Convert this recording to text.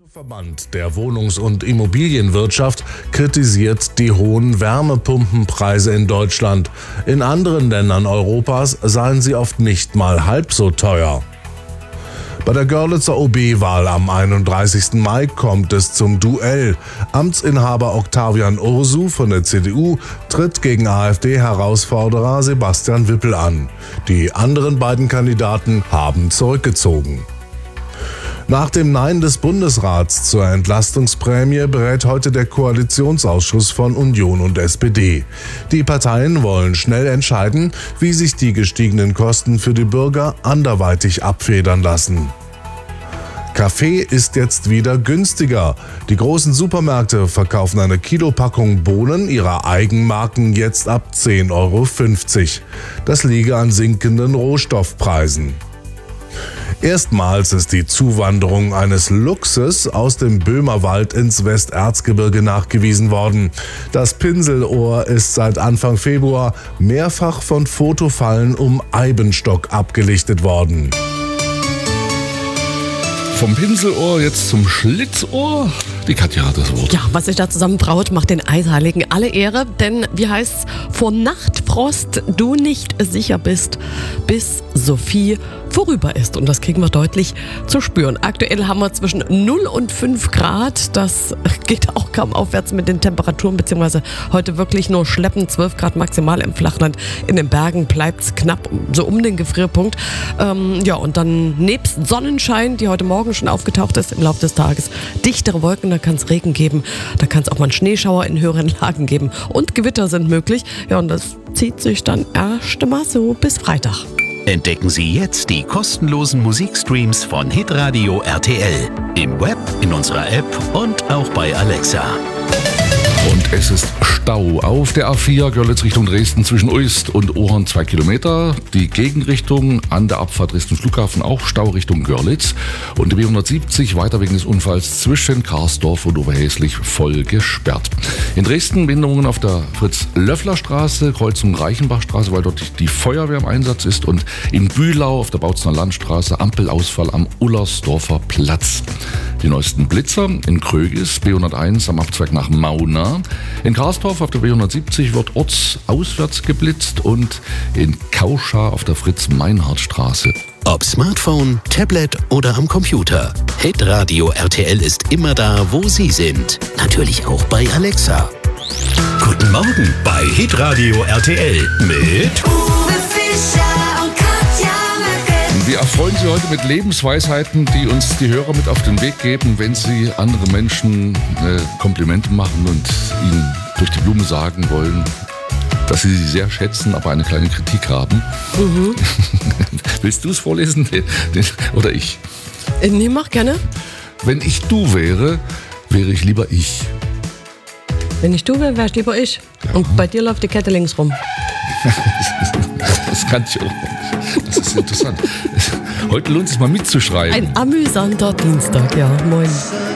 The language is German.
Verband der Wohnungs- und Immobilienwirtschaft kritisiert die hohen Wärmepumpenpreise in Deutschland. In anderen Ländern Europas seien sie oft nicht mal halb so teuer. Bei der Görlitzer OB-Wahl am 31. Mai kommt es zum Duell. Amtsinhaber Octavian Ursu von der CDU tritt gegen AfD-Herausforderer Sebastian Wippel an. Die anderen beiden Kandidaten haben zurückgezogen. Nach dem Nein des Bundesrats zur Entlastungsprämie berät heute der Koalitionsausschuss von Union und SPD. Die Parteien wollen schnell entscheiden, wie sich die gestiegenen Kosten für die Bürger anderweitig abfedern lassen. Kaffee ist jetzt wieder günstiger. Die großen Supermärkte verkaufen eine Kilopackung Bohnen ihrer Eigenmarken jetzt ab 10,50 €. Das liege an sinkenden Rohstoffpreisen. Erstmals ist die Zuwanderung eines Luchses aus dem Böhmerwald ins Westerzgebirge nachgewiesen worden. Das Pinselohr ist seit Anfang Februar mehrfach von Fotofallen um Eibenstock abgelichtet worden. Vom Pinselohr jetzt zum Schlitzohr. Die Katja hat das Wort. Ja, was sich da zusammenbraut, macht den Eisheiligen alle Ehre. Denn, wie heißt's, vor Nachtfrost du nicht sicher bist, bis Sophie vorüber ist. Und das kriegen wir deutlich zu spüren. Aktuell haben wir zwischen 0 und 5 Grad. Das geht auch kaum aufwärts mit den Temperaturen, beziehungsweise heute wirklich nur schleppend 12 Grad maximal im Flachland. In den Bergen bleibt's knapp so um den Gefrierpunkt. Und dann nebst Sonnenschein, die heute Morgen schon aufgetaucht ist im Laufe des Tages, dichtere Wolken, da kann es Regen geben, da kann es auch mal einen Schneeschauer in höheren Lagen geben und Gewitter sind möglich. Ja, und das zieht sich dann erst mal so bis Freitag. Entdecken Sie jetzt die kostenlosen Musikstreams von Hitradio RTL. Im Web, in unserer App und auch bei Alexa. Und es ist Stau auf der A4 Görlitz Richtung Dresden zwischen Uist und Ohren 2 Kilometer. Die Gegenrichtung an der Abfahrt Dresden Flughafen auch Stau Richtung Görlitz. Und die B170 weiter wegen des Unfalls zwischen Karsdorf und Oberhäslich voll gesperrt. In Dresden Behinderungen auf der Fritz-Löffler-Straße, Kreuzung Reichenbachstraße, weil dort die Feuerwehr im Einsatz ist. Und in Bühlau auf der Bautzener Landstraße Ampelausfall am Ullersdorfer Platz. Die neuesten Blitzer in Krögis, B101 am Abzweig nach Mauna. In Karsdorf auf der B170 wird ortsauswärts geblitzt und in Kauschar auf der Fritz-Meinhardt-Straße. Ob Smartphone, Tablet oder am Computer. Hitradio RTL ist immer da, wo Sie sind. Natürlich auch bei Alexa. Guten Morgen bei Hitradio RTL mit Uwe Fischer und Katja Möcke. Wir erfreuen Sie heute mit Lebensweisheiten, die uns die Hörer mit auf den Weg geben, wenn sie andere Menschen Komplimente machen und ihnen durch die Blume sagen wollen, dass sie sehr schätzen, aber eine kleine Kritik haben. Mhm. Willst du es vorlesen oder ich? Nee, mach gerne. Wenn ich du wäre, wäre ich lieber ich. Wenn ich du wäre, wärst lieber ich. Ja. Und bei dir läuft die Kette links rum. Das kann ich auch. Das ist interessant. Heute lohnt es sich mal mitzuschreiben. Ein amüsanter Dienstag, ja. Moin.